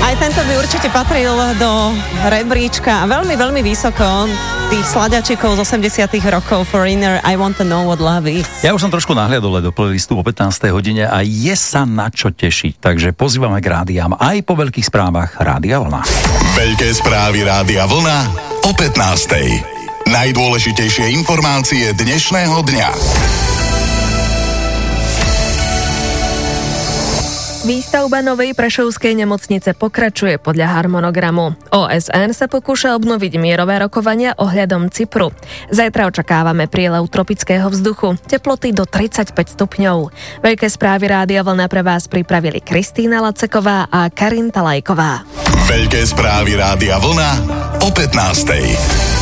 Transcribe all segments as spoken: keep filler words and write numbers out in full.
Aj tento by určite patril do rebríčka a veľmi, veľmi vysoko tých sladačikov z osemdesiatych rokov. Foreigner, I want to know what love is. Ja už som trošku nahliadol do playlistu o pätnástej hodine a je sa na čo tešiť, takže pozývame k rádiám aj po veľkých správach Rádia Vlna. Veľké správy Rádia Vlna o pätnástej. Najdôležitejšie informácie dnešného dňa. Výstavba novej prešovskej nemocnice pokračuje podľa harmonogramu. ó es en sa pokúša obnoviť mierové rokovania ohľadom Cypru. Zajtra očakávame prílev tropického vzduchu, teploty do tridsaťpäť stupňov. Veľké správy Rádia Vlna pre vás pripravili Kristýna Laceková a Karin Talajková. Veľké správy Rádia Vlna o pätnástej.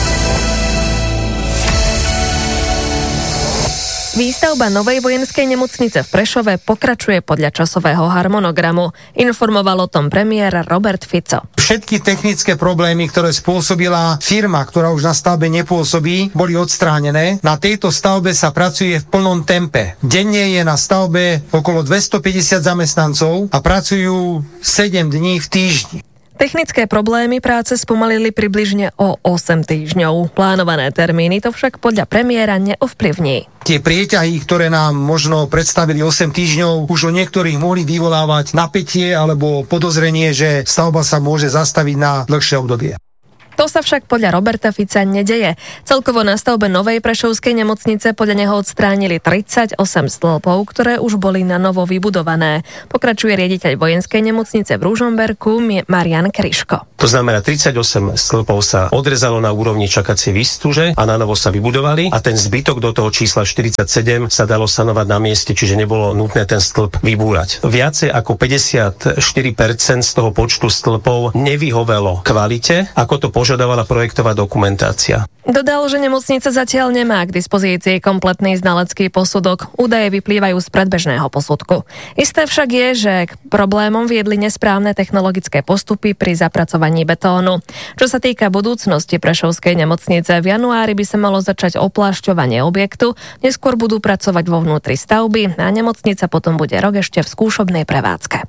Výstavba novej vojenskej nemocnice v Prešove pokračuje podľa časového harmonogramu. Informoval o tom premiér Robert Fico. Všetky technické problémy, ktoré spôsobila firma, ktorá už na stavbe nepôsobí, boli odstránené. Na tejto stavbe sa pracuje v plnom tempe. Denne je na stavbe okolo dvestopäťdesiat zamestnancov a pracujú sedem dní v týždni. Technické problémy práce spomalili približne o osem týždňov. Plánované termíny to však podľa premiéra neovplyvní. Tie prieťahy, ktoré nám možno predstavili osem týždňov, už o niektorých mohli vyvolávať napätie alebo podozrenie, že stavba sa môže zastaviť na dlhšie obdobie. To sa však podľa Roberta Fica nedeje. Celkovo na stavbe novej prešovskej nemocnice podľa neho odstránili tridsaťosem stĺpov, ktoré už boli na novo vybudované. Pokračuje riaditeľ vojenskej nemocnice v Ružomberku Marian Kryško. To znamená, tridsaťosem stĺpov sa odrezalo na úrovni čakacie výstuže a na novo sa vybudovali a ten zbytok do toho čísla štyridsaťsedem sa dalo sanovať na mieste, čiže nebolo nutné ten stĺp vybúrať. Viacej ako päťdesiatštyri percent z toho počtu stĺpov nevyhovelo kvalite, ako to požadovala projektová dokumentácia. Dodal, že nemocnica zatiaľ nemá k dispozícii kompletný znalecký posudok. Údaje vyplývajú z predbežného posudku. Isté však je, že k problémom viedli nesprávne technologické postupy pri zapracovaní betónu. Čo sa týka budúcnosti prešovskej nemocnice, v januári by sa malo začať oplášťovanie objektu, neskôr budú pracovať vo vnútri stavby a nemocnica potom bude rok ešte v skúšobnej prevádzke.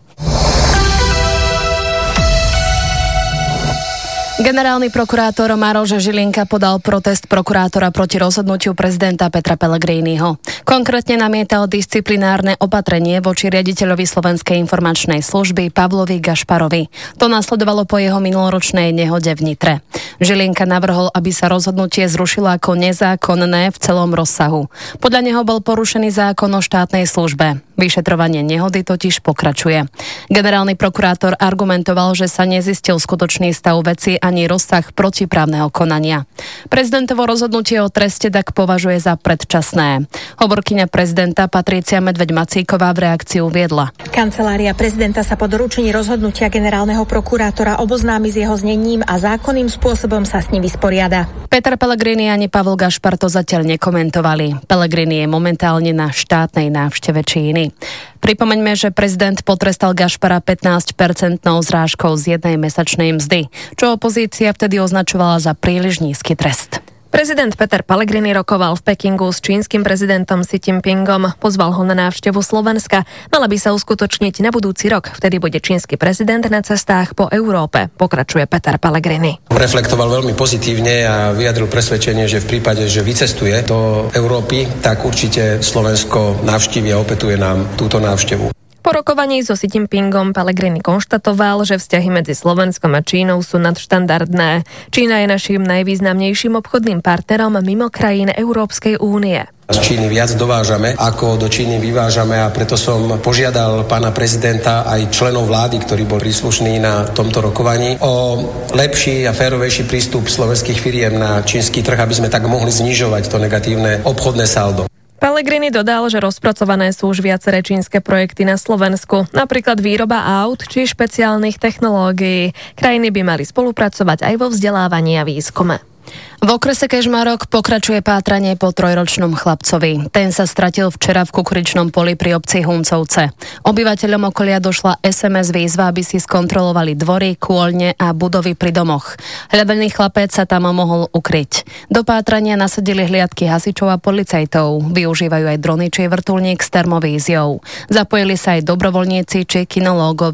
Generálny prokurátor Maroš Žilinka podal protest prokurátora proti rozhodnutiu prezidenta Petra Pellegriniho. Konkrétne namietal disciplinárne opatrenie voči riaditeľovi Slovenskej informačnej služby Pavlovi Gašparovi. To nasledovalo po jeho minuloročnej nehode v Nitre. Žilinka navrhol, aby sa rozhodnutie zrušilo ako nezákonné v celom rozsahu. Podľa neho bol porušený zákon o štátnej službe. Vyšetrovanie nehody totiž pokračuje. Generálny prokurátor argumentoval, že sa nezistil skutočný stav veci ani rozsah protiprávneho konania. Prezidentovo rozhodnutie o treste tak považuje za predčasné. Hovorkyňa prezidenta Patrícia Medveď-Macíková v reakciu uviedla. Kancelária prezidenta sa po doručení rozhodnutia generálneho prokurátora oboznámi s jeho znením a zákonným spôsobom sa s ním vysporiada. Peter Pellegrini ani Pavol Gašpar to zatiaľ nekomentovali. Pellegrini je momentálne na štátnej návšteve Číny. Pripomeňme, že prezident potrestal Gašpara pätnásťpercentnou zrážkou z jednej mesačnej mzdy, čo opozícia vtedy označovala za príliš nízky trest. Prezident Peter Pellegrini rokoval v Pekingu s čínskym prezidentom Xi Jinpingom. Pozval ho na návštevu Slovenska. Mala by sa uskutočniť na budúci rok. Vtedy bude čínsky prezident na cestách po Európe. Pokračuje Peter Pellegrini. Reflektoval veľmi pozitívne a vyjadril presvedčenie, že v prípade, že vycestuje do Európy, tak určite Slovensko navštívi a opetuje nám túto návštevu. Po rokovaní so Xi Jinpingom Pellegrini konštatoval, že vzťahy medzi Slovenskom a Čínou sú nadštandardné. Čína je naším najvýznamnejším obchodným partnerom mimo krajín Európskej únie. Z Číny viac dovážame, ako do Číny vyvážame a preto som požiadal pána prezidenta aj členov vlády, ktorý bol príslušný na tomto rokovaní, o lepší a férovejší prístup slovenských firiem na čínsky trh, aby sme tak mohli znižovať to negatívne obchodné saldo. Pellegrini dodal, že rozpracované sú už viaceré čínske projekty na Slovensku, napríklad výroba aut či špeciálnych technológií. Krajiny by mali spolupracovať aj vo vzdelávaní a výskume. V okrese Kežmarok pokračuje pátranie po trojročnom chlapcovi. Ten sa stratil včera v kukuričnom poli pri obci Huncovce. Obyvateľom okolia došla es em es výzva, aby si skontrolovali dvory, kôľne a budovy pri domoch. Hľadaný chlapec sa tam mohol ukryť. Do pátrania nasadili hliadky hasičov a policajtov. Využívajú aj drony či vrtuľník s termovíziou. Zapojili sa aj dobrovoľníci či kinológovia.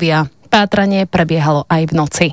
Pátranie prebiehalo aj v noci.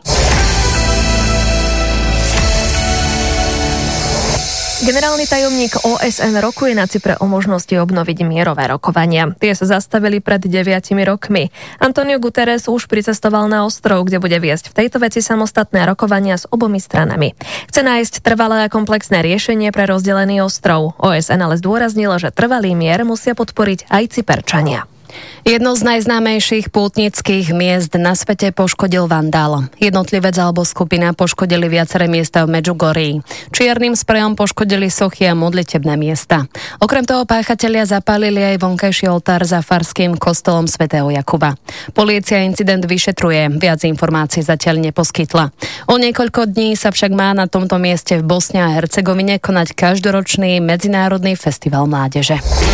Generálny tajomník ó es en rokuje na Cypre o možnosti obnoviť mierové rokovania. Tie sa zastavili pred deviatimi rokmi. Antonio Guterres už pricestoval na ostrov, kde bude viesť v tejto veci samostatné rokovania s obomi stranami. Chce nájsť trvalé a komplexné riešenie pre rozdelený ostrov. ó es en ale zdôraznilo, že trvalý mier musia podporiť aj Cyperčania. Jedno z najznámejších pútnických miest na svete poškodil vandál. Jednotlivec alebo skupina poškodili viaceré miesta v Medžugorí. Čiernym sprejom poškodili sochy a modlitebné miesta. Okrem toho páchatelia zapálili aj vonkajší oltár za farským kostolom svätého Jakuba. Polícia incident vyšetruje, viac informácií zatiaľ neposkytla. O niekoľko dní sa však má na tomto mieste v Bosne a Hercegovine konať každoročný medzinárodný festival mládeže.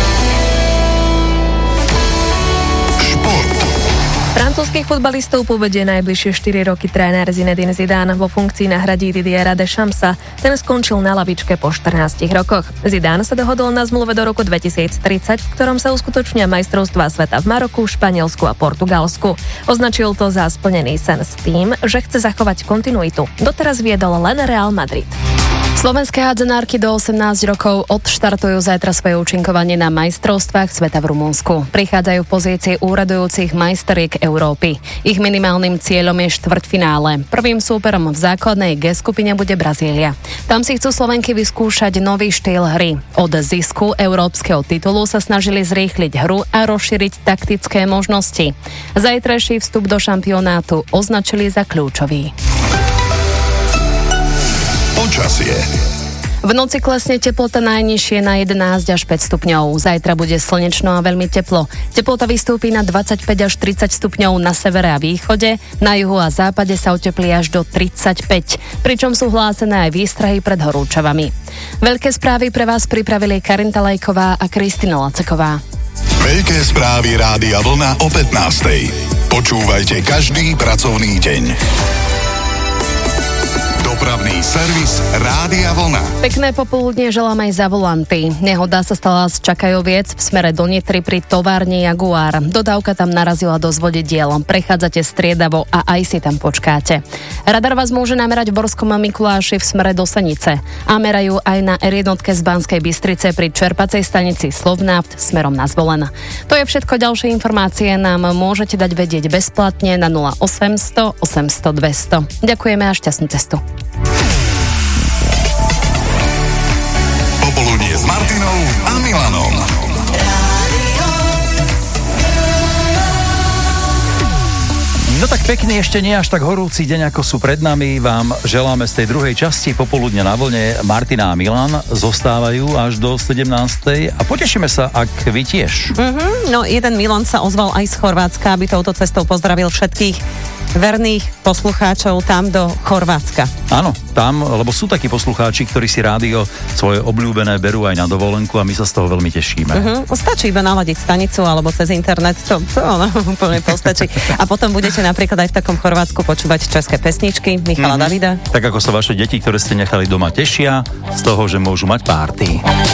Francúzskych futbalistov povedie najbližšie štyri roky tréner Zinedine Zidane. Vo funkcii nahradí Didiera Deschamsa. Ten skončil na lavičke po štrnástich rokoch. Zidane sa dohodol na zmluve do roku dvetisíctridsať, v ktorom sa uskutočnia majstrovstvá sveta v Maroku, Španielsku a Portugalsku. Označil to za splnený sen s tým, že chce zachovať kontinuitu. Doteraz viedol len Real Madrid. Slovenské hádzenárky do osemnásť rokov odštartujú zajtra svoje účinkovanie na majstrovstvách sveta v Rumunsku. Prichádzajú v pozícii úradujúcich majsteriek Európy. Ich minimálnym cieľom je štvrťfinále. Prvým súperom v základnej G skupine bude Brazília. Tam si chcú Slovenky vyskúšať nový štýl hry. Od zisku európskeho titulu sa snažili zrýchliť hru a rozšíriť taktické možnosti. Zajtrajší vstup do šampionátu označili za kľúčový. Počasie. V noci klesne teplota najnižšie na jedenásť až päť stupňov. Zajtra bude slnečno a veľmi teplo. Teplota vystúpi na dvadsaťpäť až tridsať stupňov na severe a východe, na juhu a západe sa oteplí až do tridsaťpäť, pričom sú hlásené aj výstrahy pred horúčavami. Veľké správy pre vás pripravili Karinta Lajková a Kristina Laceková. Veľké správy Rádia Vlna o pätnástej. Počúvajte každý pracovný deň. Dopravný servis Rádia Vlna. Pekné popoludnie želám aj za volanty. Nehoda sa stala z Čakajoviec v smere do Nitry pri továrni Jaguar. Dodávka tam narazila do zvodidiel. Prechádzate striedavo a aj si tam počkáte. Radar vás môže namerať v Borskom Mikuláši v smere do Senice. A merajú aj na er jedna z Banskej Bystrice pri čerpacej stanici Slovnaft smerom na Zvolen. To je všetko, ďalšie informácie nám môžete dať vedieť bezplatne na nula osemsto osemsto dvesto. Ďakujeme a šťastnú cestu. Popoludnie s Martinou a Milanom. No tak pekný, ešte nie až tak horúci deň, ako sú pred nami. Vám želáme z tej druhej časti Popoludne na vlne. Martina a Milan zostávajú až do sedemnástej a potešíme sa, ak vy tiež. Mm-hmm, no jeden Milan sa ozval aj z Chorvátska, aby touto cestou pozdravil všetkých verných poslucháčov tam do Chorvátska. Áno, tam, lebo sú takí poslucháči, ktorí si rádio svoje obľúbené berú aj na dovolenku a my sa z toho veľmi tešíme. Uh-huh. Stačí iba naladiť stanicu alebo cez internet, to, to ono úplne postačí. A potom budete napríklad aj v takom Chorvátsku počúvať české pesničky Michala mm-hmm. Davida. Tak ako sa vaše deti, ktoré ste nechali doma, tešia z toho, že môžu mať párty.